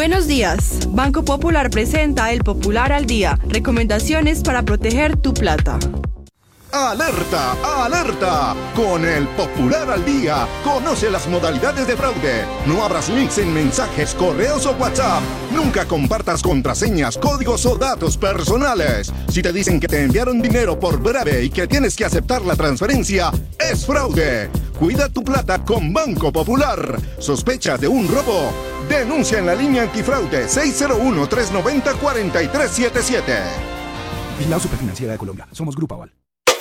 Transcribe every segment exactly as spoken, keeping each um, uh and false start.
Buenos días. Banco Popular presenta El Popular al Día. Recomendaciones para proteger tu plata. ¡Alerta! ¡Alerta! Con El Popular al Día, conoce las modalidades de fraude. No abras links en mensajes, correos o WhatsApp. Nunca compartas contraseñas, códigos o datos personales. Si te dicen que te enviaron dinero por breve y que tienes que aceptar la transferencia, es fraude. Cuida tu plata con Banco Popular. ¿Sospechas de un robo? Denuncia en la línea antifraude seis cero uno, tres nueve cero, cuatro tres siete siete. Vigilado Superfinanciera de Colombia. Somos Grupo Aval.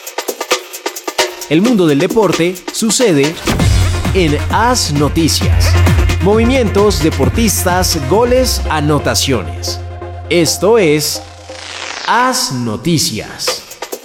El mundo del deporte sucede en AS Noticias. Movimientos, deportistas, goles, anotaciones. Esto es AS Noticias.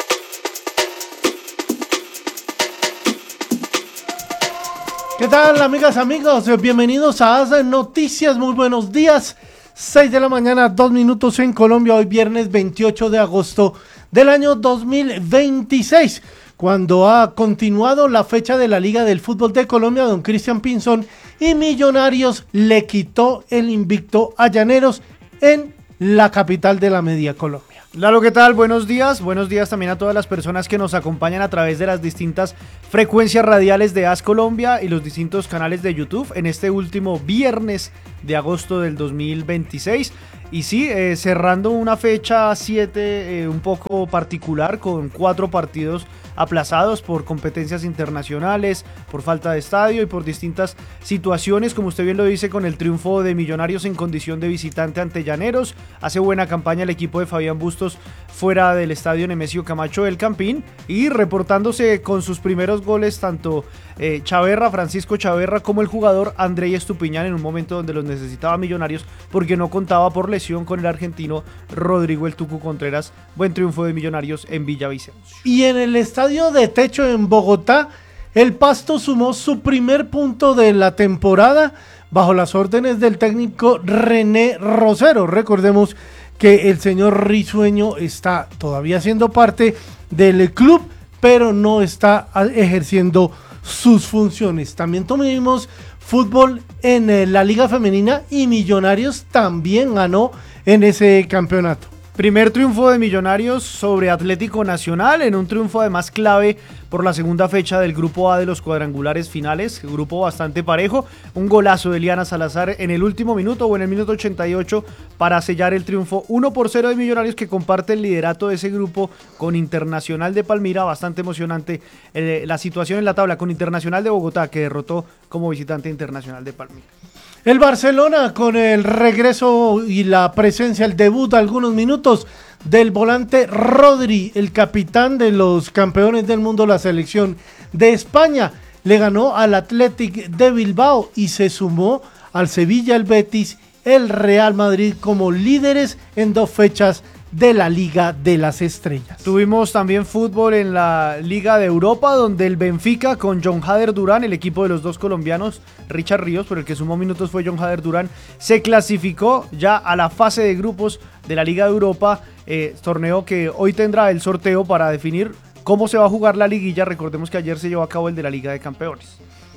¿Qué tal, amigas, amigos? Bienvenidos a AS Noticias. Muy buenos días. seis de la mañana, dos minutos en Colombia. Hoy viernes veintiocho de agosto del año dos mil veintiséis. Cuando ha continuado la fecha de la Liga del Fútbol de Colombia, don Cristian Pinzón y Millonarios le quitó el invicto a Llaneros en la capital de la Media Colombia. Lalo, ¿qué tal? Buenos días. Buenos días también a todas las personas que nos acompañan a través de las distintas frecuencias radiales de AS Colombia y los distintos canales de YouTube en este último viernes de agosto del dos mil veintiséis. Y sí, eh, cerrando una fecha siete eh, un poco particular con cuatro partidos aplazados por competencias internacionales, por falta de estadio y por distintas situaciones, como usted bien lo dice, con el triunfo de Millonarios en condición de visitante ante Llaneros. Hace buena campaña el equipo de Fabián Bustos fuera del estadio Nemesio Camacho del Campín y reportándose con sus primeros goles tanto eh, Chaverra, Francisco Chaverra, como el jugador Andrei Estupiñán en un momento donde los necesitaba Millonarios porque no contaba por lesión con el argentino Rodrigo El Tucu Contreras. Buen triunfo de Millonarios en Villavicencio. Y en el estadio de techo en Bogotá, el Pasto sumó su primer punto de la temporada bajo las órdenes del técnico René Rosero. Recordemos que el señor Risueño está todavía siendo parte del club, pero no está ejerciendo sus funciones. También tuvimos fútbol en la Liga Femenina y Millonarios también ganó en ese campeonato. Primer triunfo de Millonarios sobre Atlético Nacional, en un triunfo además clave por la segunda fecha del Grupo A de los cuadrangulares finales, grupo bastante parejo, un golazo de Eliana Salazar en el último minuto o en el minuto ochenta y ocho para sellar el triunfo uno por cero de Millonarios, que comparte el liderato de ese grupo con Internacional de Palmira. Bastante emocionante eh, la situación en la tabla con Internacional de Bogotá, que derrotó como visitante Internacional de Palmira. El Barcelona, con el regreso y la presencia, el debut, algunos minutos del volante Rodri, el capitán de los campeones del mundo, la selección de España, le ganó al Athletic de Bilbao y se sumó al Sevilla, el Betis, el Real Madrid como líderes en dos fechas de la Liga de las Estrellas. Tuvimos también fútbol en la Liga de Europa, donde el Benfica con John Hader Durán, el equipo de los dos colombianos, Richard Ríos, pero el que sumó minutos fue John Hader Durán, se clasificó ya a la fase de grupos de la Liga de Europa, eh, torneo que hoy tendrá el sorteo para definir cómo se va a jugar la liguilla. Recordemos que ayer se llevó a cabo el de la Liga de Campeones.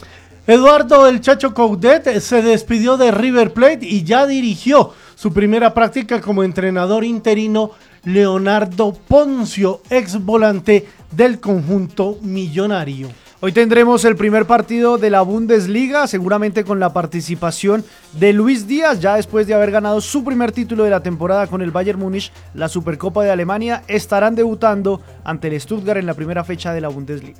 Eduardo El Chacho Coudet se despidió de River Plate y ya dirigió su primera práctica como entrenador interino Leonardo Poncio, ex volante del conjunto millonario. Hoy tendremos el primer partido de la Bundesliga, seguramente con la participación de Luis Díaz, ya después de haber ganado su primer título de la temporada con el Bayern Múnich, la Supercopa de Alemania. Estarán debutando ante el Stuttgart en la primera fecha de la Bundesliga.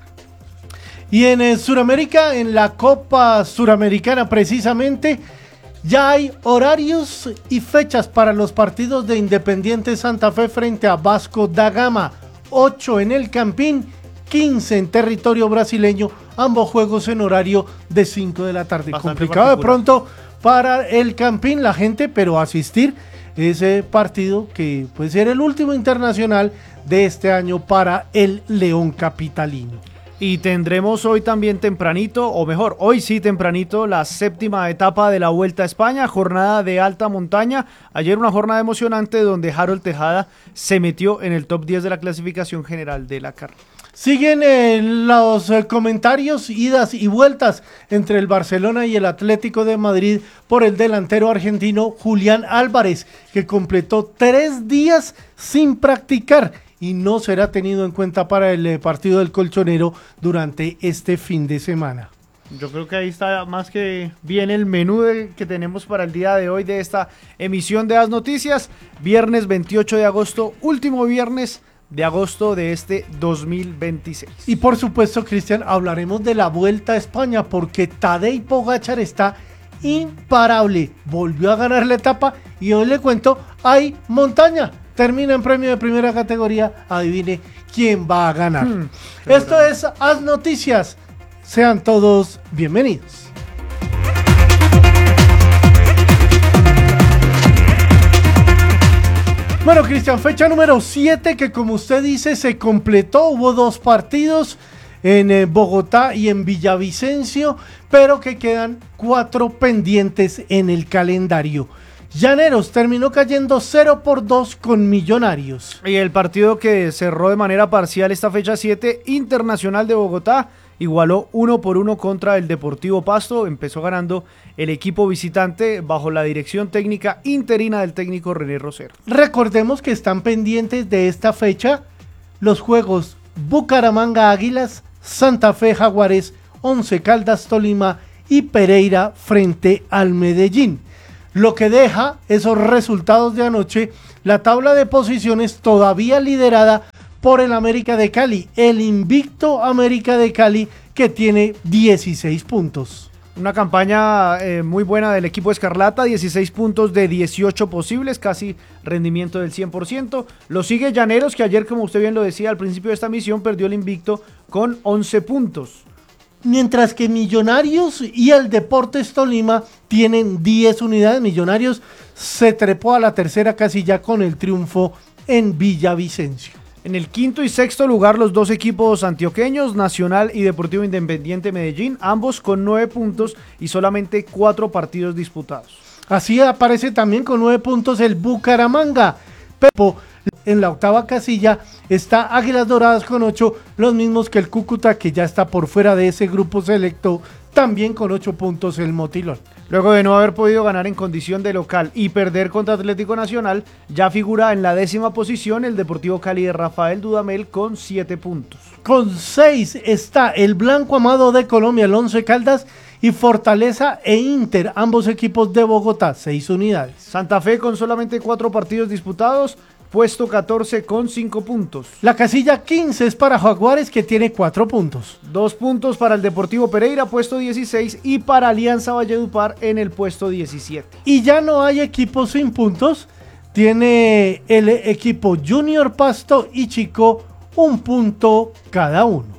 Y en eh, Sudamérica, en la Copa Suramericana precisamente, ya hay horarios y fechas para los partidos de Independiente Santa Fe frente a Vasco da Gama. ocho en el Campín, quince en territorio brasileño, ambos juegos en horario de cinco de la tarde. Bastante complicado particular de pronto para el Campín, la gente, pero asistir ese partido que puede ser el último internacional de este año para el León capitalino. Y tendremos hoy también tempranito, o mejor, hoy sí tempranito, la séptima etapa de la Vuelta a España, jornada de alta montaña. Ayer una jornada emocionante donde Harold Tejada se metió en el top diez de la clasificación general de la carrera. Siguen eh, los eh, comentarios, idas y vueltas entre el Barcelona y el Atlético de Madrid por el delantero argentino Julián Álvarez, que completó tres días sin practicar y no será tenido en cuenta para el eh, partido del Colchonero durante este fin de semana. Yo creo que ahí está más que bien el menú de, que tenemos para el día de hoy de esta emisión de As Noticias. Viernes veintiocho de agosto, último viernes de agosto de este dos mil veintiséis. Y por supuesto, Cristian, hablaremos de la Vuelta a España porque Tadej Pogačar está imparable. Volvió a ganar la etapa y hoy le cuento, hay montaña. Termina en premio de primera categoría. Adivine quién va a ganar. Hmm, Esto es As Noticias. Sean todos bienvenidos. Bueno, Cristian, fecha número siete que como usted dice se completó, hubo dos partidos en eh, Bogotá y en Villavicencio, pero que quedan cuatro pendientes en el calendario. Llaneros terminó cayendo cero por dos con Millonarios. Y el partido que cerró de manera parcial esta fecha siete, Internacional de Bogotá, igualó uno por uno contra el Deportivo Pasto. Empezó ganando el equipo visitante bajo la dirección técnica interina del técnico René Rosero. Recordemos que están pendientes de esta fecha los juegos Bucaramanga Águilas, Santa Fe Jaguares, Once Caldas Tolima y Pereira frente al Medellín. Lo que deja esos resultados de anoche, la tabla de posiciones todavía liderada por el América de Cali, el invicto América de Cali que tiene dieciséis puntos. Una campaña eh, muy buena del equipo Escarlata, dieciséis puntos de dieciocho posibles, casi rendimiento del cien por ciento. Lo sigue Llaneros, que ayer, como usted bien lo decía al principio de esta misión, perdió el invicto con once puntos. Mientras que Millonarios y el Deportes Tolima tienen diez unidades. Millonarios se trepó a la tercera casilla con el triunfo en Villavicencio. En el quinto y sexto lugar los dos equipos antioqueños, Nacional y Deportivo Independiente Medellín, ambos con nueve puntos y solamente cuatro partidos disputados. Así aparece también con nueve puntos el Bucaramanga. Pero en la octava casilla está Águilas Doradas con ocho, los mismos que el Cúcuta, que ya está por fuera de ese grupo selecto, también con ocho puntos el Motilón. Luego de no haber podido ganar en condición de local y perder contra Atlético Nacional, ya figura en la décima posición el Deportivo Cali de Rafael Dudamel con siete puntos. Con seis está el Blanco Amado de Colombia, el Once Caldas, y Fortaleza e Inter, ambos equipos de Bogotá, seis unidades. Santa Fe con solamente cuatro partidos disputados, puesto catorce con cinco puntos. La casilla quince es para Jaguares, que tiene cuatro puntos. Dos puntos para el Deportivo Pereira, puesto dieciséis, y para Alianza Valledupar en el puesto diecisiete. Y ya no hay equipos sin puntos. Tiene el equipo Junior Pasto y Chico un punto cada uno.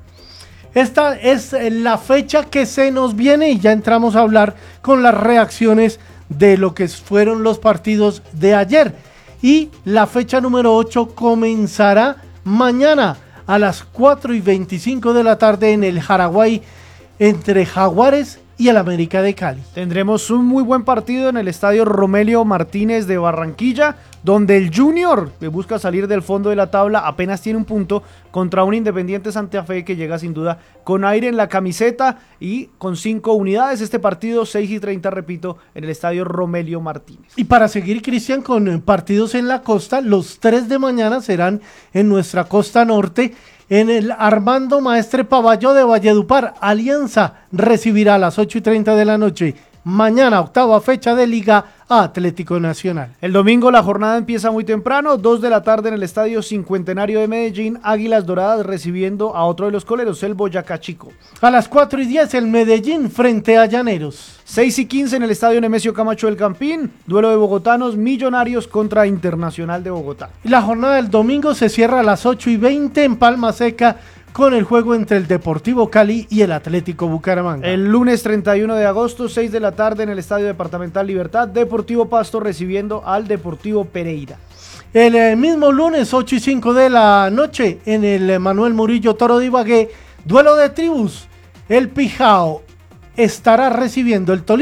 Esta es la fecha que se nos viene y ya entramos a hablar con las reacciones de lo que fueron los partidos de ayer. Y la fecha número ocho comenzará mañana a las cuatro y veinticinco de la tarde en el Jaraguay entre Jaguares y el América de Cali. Tendremos un muy buen partido en el estadio Romelio Martínez de Barranquilla, donde el Junior, que busca salir del fondo de la tabla, apenas tiene un punto contra un Independiente Santa Fe que llega sin duda con aire en la camiseta y con cinco unidades. Este partido seis y treinta, repito, en el estadio Romelio Martínez. Y para seguir, Cristian, con partidos en la costa, los tres de mañana serán en nuestra costa norte, en el Armando Maestre Pavayo de Valledupar. Alianza recibirá a las ocho y treinta de la noche, mañana, octava fecha de Liga, a Atlético Nacional. El domingo la jornada empieza muy temprano, dos de la tarde en el Estadio Cincuentenario de Medellín, Águilas Doradas recibiendo a otro de los coleros, el Boyacá Chico. A las cuatro y diez el Medellín frente a Llaneros. seis y quince en el Estadio Nemesio Camacho del Campín, duelo de bogotanos, Millonarios contra Internacional de Bogotá. Y la jornada del domingo se cierra a las ocho y veinte en Palma Seca, con el juego entre el Deportivo Cali y el Atlético Bucaramanga. El lunes treinta y uno de agosto, seis de la tarde en el Estadio Departamental Libertad, Deportivo Pasto recibiendo al Deportivo Pereira. El eh, mismo lunes, ocho y cinco de la noche, en el eh, Manuel Murillo Toro de Ibagué, duelo de tribus. El Pijao estará recibiendo el Tolima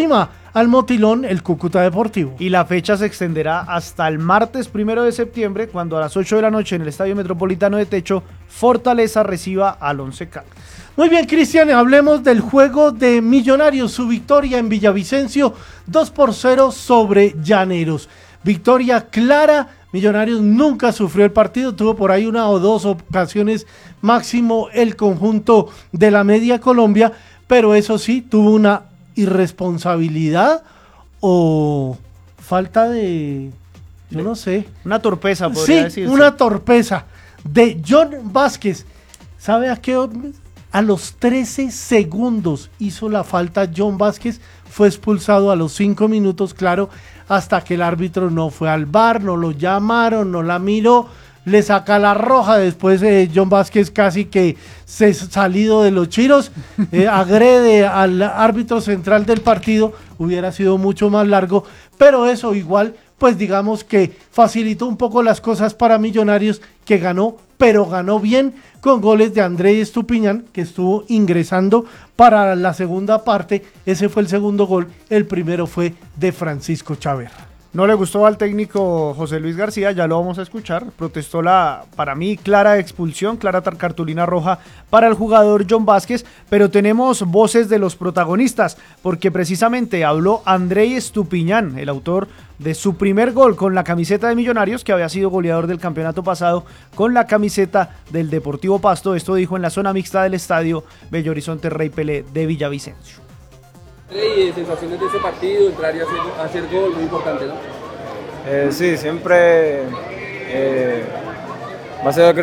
al Motilón el Cúcuta Deportivo. Y la fecha se extenderá hasta el martes primero de septiembre, cuando a las ocho de la noche en el Estadio Metropolitano de Techo, Fortaleza reciba al Once Caldas. Muy bien, Cristian, hablemos del juego de Millonarios, su victoria en Villavicencio, dos por cero sobre Llaneros. Victoria clara, Millonarios nunca sufrió el partido, tuvo por ahí una o dos ocasiones máximo el conjunto de la Media Colombia, pero eso sí, tuvo una irresponsabilidad o falta de, yo no sé. Una torpeza, podría sí, decirse. Sí, una torpeza de John Vázquez. ¿Sabe a qué? A los trece segundos hizo la falta John Vázquez, fue expulsado a los cinco minutos, claro, hasta que el árbitro no fue al V A R, no lo llamaron, no la miró, le saca la roja, después eh, John Vázquez casi que se salido de los chiros, eh, agrede al árbitro central del partido, hubiera sido mucho más largo, pero eso igual, pues digamos que facilitó un poco las cosas para Millonarios, que ganó, pero ganó bien, con goles de André Estupiñán, que estuvo ingresando para la segunda parte. Ese fue el segundo gol, el primero fue de Francisco Chaverra. No le gustó al técnico José Luis García, ya lo vamos a escuchar. Protestó la, para mí, clara expulsión, clara cartulina roja para el jugador John Vázquez, pero tenemos voces de los protagonistas, porque precisamente habló André Estupiñán, el autor de su primer gol con la camiseta de Millonarios, que había sido goleador del campeonato pasado con la camiseta del Deportivo Pasto. Esto dijo en la zona mixta del estadio Bello Horizonte Rey Pelé de Villavicencio. Y sensaciones de ese partido, entrar y hacer, hacer gol, muy importante, ¿no? Eh, sí, siempre eh, va a ser